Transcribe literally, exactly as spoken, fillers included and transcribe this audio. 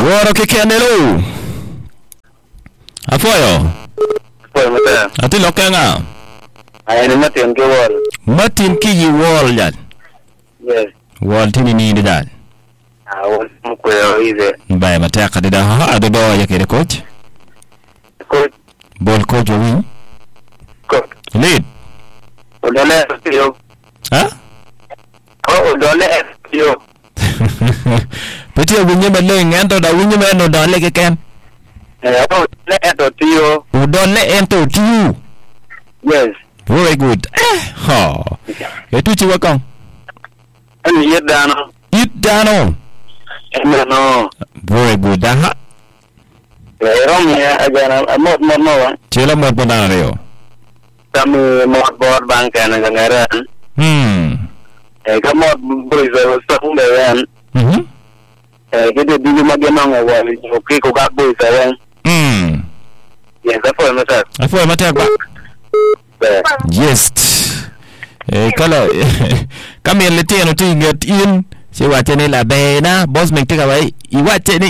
Woro ke kenelo. Afoyo. Afoyo mata. Ati lokenga. Ay ni Martin ke wall. Martin ki yi wall jal. Yes. Wall tini ni dal. Ah, wall ko yo ize. Bay mata kadida ha ado do yake coach. Coach. Ball coach wi. Coach. Lead. Odole yo. Ha? Oh, odole yo. Peti winyi mele ngento da winyi meno da leke ken. Eh, odole ento tiyo. Odole ento tiyo. Yes. Very good. Eh, ha. Etu chiwa kang. Ani yedano. Yedano. No. Very good. Aha. Rom ya agana mod mod mo. Chela mod bodana reo. Kami mod board bank na ngara. Hmm. Eh, kami mod boys sa kumbe yan. Mhm. Eh, kede dili magena nga wali. Okay ko ga boys yan. Hmm. Yes, afoy mata. Afoy mata ba. Yes. Eh kala kami lete no tinga in se wache ni la bena boss men tika bai i wache ni